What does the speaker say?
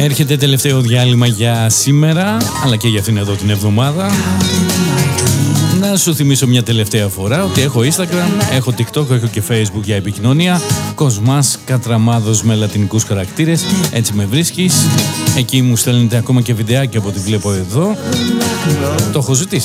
Έρχεται τελευταίο διάλειμμα για σήμερα, αλλά και για αυτήν εδώ την εβδομάδα. Να σου θυμίσω μια τελευταία φορά ότι έχω Instagram, έχω TikTok, έχω και Facebook για επικοινωνία. Κοσμάς Κατραμάδος με λατινικούς χαρακτήρες, έτσι με βρίσκεις. Εκεί μου στέλνετε ακόμα και βιντεάκια από ό,τι βλέπω εδώ. Το έχω ζητήσει